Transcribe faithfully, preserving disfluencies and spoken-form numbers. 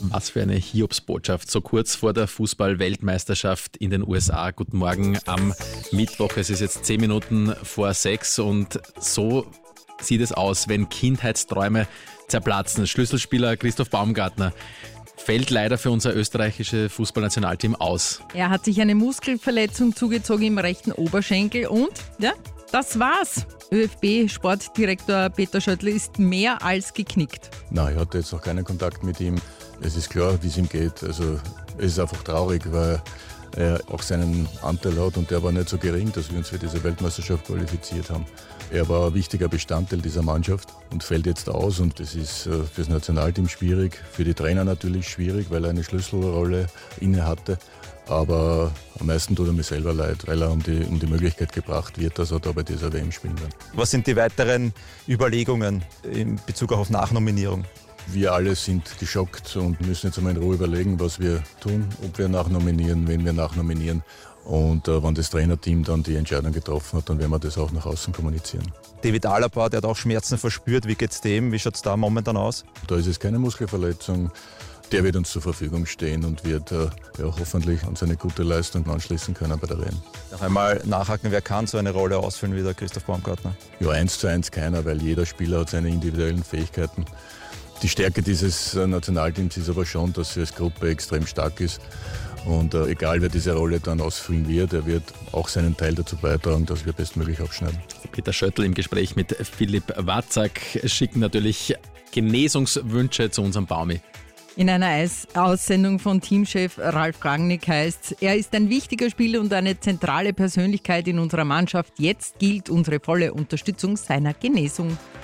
Was für eine Hiobsbotschaft, so kurz vor der Fußball-Weltmeisterschaft in den U S A. Guten Morgen am Mittwoch, es ist jetzt zehn Minuten vor sechs und so sieht es aus, wenn Kindheitsträume zerplatzen. Schlüsselspieler Christoph Baumgartner fällt leider für unser österreichisches Fußballnationalteam aus. Er hat sich eine Muskelverletzung zugezogen im rechten Oberschenkel und, ja, das war's. ÖFB-Sportdirektor Peter Schöttl ist mehr als geknickt. Nein, ich hatte jetzt noch keinen Kontakt mit ihm. Es ist klar, wie es ihm geht. Also es ist einfach traurig, weil er auch seinen Anteil hat und der war nicht so gering, dass wir uns für diese Weltmeisterschaft qualifiziert haben. Er war ein wichtiger Bestandteil dieser Mannschaft und fällt jetzt aus und das ist für das Nationalteam schwierig, für die Trainer natürlich schwierig, weil er eine Schlüsselrolle inne hatte. Aber am meisten tut er mir selber leid, weil er um die, um die Möglichkeit gebracht wird, dass er da bei dieser W M spielen wird. Was sind die weiteren Überlegungen in Bezug auf Nachnominierung? Wir alle sind geschockt und müssen jetzt einmal in Ruhe überlegen, was wir tun, ob wir nachnominieren, wen wir nachnominieren. Und äh, wenn das Trainerteam dann die Entscheidung getroffen hat, dann werden wir das auch nach außen kommunizieren. David Alaba, der hat auch Schmerzen verspürt. Wie geht's dem? Wie schaut's da momentan aus? Da ist es keine Muskelverletzung. Der wird uns zur Verfügung stehen und wird äh, ja, hoffentlich an seine gute Leistung anschließen können bei der W M. Noch einmal nachhaken, wer kann so eine Rolle ausfüllen wie der Christoph Baumgartner? Ja, eins zu eins keiner, weil jeder Spieler hat seine individuellen Fähigkeiten. Die Stärke dieses Nationalteams ist aber schon, dass sie als Gruppe extrem stark ist. Und äh, egal, wer diese Rolle dann ausfüllen wird, er wird auch seinen Teil dazu beitragen, dass wir bestmöglich abschneiden. Peter Schöttl im Gespräch mit Philipp Watzak schicken natürlich Genesungswünsche zu unserem Baumi. In einer Aussendung von Teamchef Ralf Rangnick heißt, er ist ein wichtiger Spieler und eine zentrale Persönlichkeit in unserer Mannschaft. Jetzt gilt unsere volle Unterstützung seiner Genesung.